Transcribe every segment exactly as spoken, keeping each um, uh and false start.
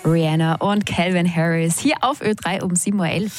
Rihanna und Calvin Harris hier auf Ö drei um sieben Uhr elf.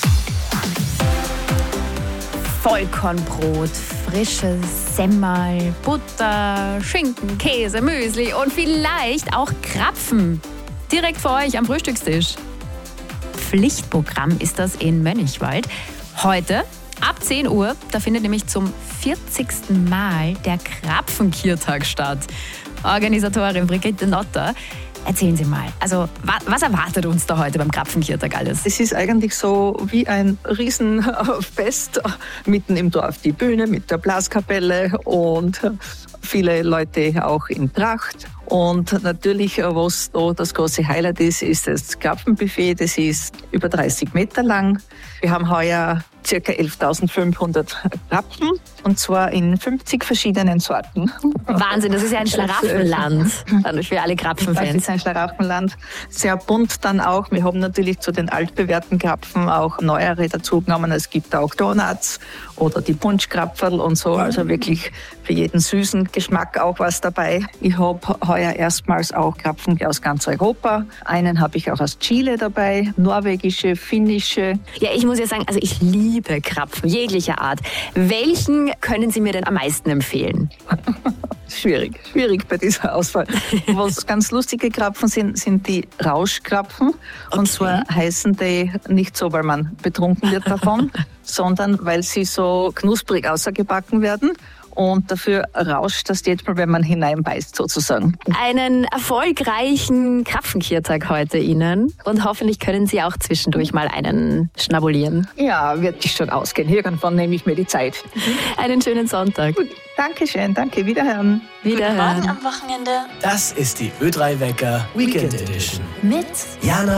Vollkornbrot, frisches Semmel, Butter, Schinken, Käse, Müsli und vielleicht auch Krapfen. Direkt vor euch am Frühstückstisch. Pflichtprogramm ist das in Mönchwald. Heute ab zehn Uhr, da findet nämlich zum vierzigsten Mal der Krapfenkirtag statt. Organisatorin Brigitte Notter. Erzählen Sie mal, also was erwartet uns da heute beim Krapfenkirtag alles? Es ist eigentlich so wie ein Riesenfest mitten im Dorf. Die Bühne mit der Blaskapelle und viele Leute auch in Tracht. Und natürlich, was da das große Highlight ist, ist das Krapfenbuffet. Das ist über dreißig Meter lang. Wir haben heuer ca. elftausendfünfhundert Krapfen und zwar in fünfzig verschiedenen Sorten. Wahnsinn, das ist ja ein Schlaraffenland für alle Krapfenfans. Das ist ein Schlaraffenland. Sehr bunt dann auch. Wir haben natürlich zu den altbewährten Krapfen auch neuere dazugenommen. Es gibt auch Donuts oder die Punschkrapferl und so. Also wirklich für jeden süßen Geschmack auch was dabei. Ich habe heuer erstmals auch Krapfen aus ganz Europa. Einen habe ich auch aus Chile dabei, norwegische, finnische. Ja, ich muss ja sagen, also ich liebe Krapfen jeglicher Art. Welchen können Sie mir denn am meisten empfehlen? Schwierig, schwierig bei dieser Auswahl. Was ganz lustige Krapfen sind, sind die Rauschkrapfen. Okay. Und zwar heißen die nicht so, weil man betrunken wird davon, sondern weil sie so knusprig außergebacken werden. Und dafür rauscht das jetzt mal, wenn man hineinbeißt sozusagen. Einen erfolgreichen Krapfenkirtag heute Ihnen. Und hoffentlich können Sie auch zwischendurch mal einen schnabulieren. Ja, wird sich schon ausgehen. Irgendwann nehme ich mir die Zeit. Einen schönen Sonntag. Gut, Dankeschön, danke. Wiederhören. Wiederhören. Am Wochenende. Das ist die Ö drei Wecker Weekend Edition. Mit Jana